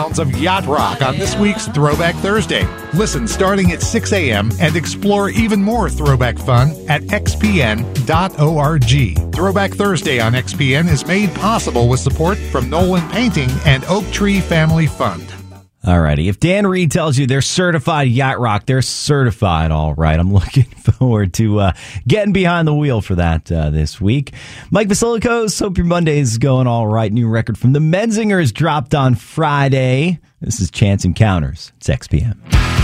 sounds of yacht rock on this week's Throwback Thursday. Listen starting at 6 a.m. and explore even more throwback fun at xpn.org. Throwback Thursday on XPN is made possible with support from Nolan Painting and Oak Tree Family Fund. Alrighty, if Dan Reed tells you they're certified yacht rock, they're certified, all right. I'm looking forward to getting behind the wheel for that this week. Mike Vasilikos, hope your Monday is going all right. New record from the Menzingers dropped on Friday. This is Chance Encounters. It's XPM.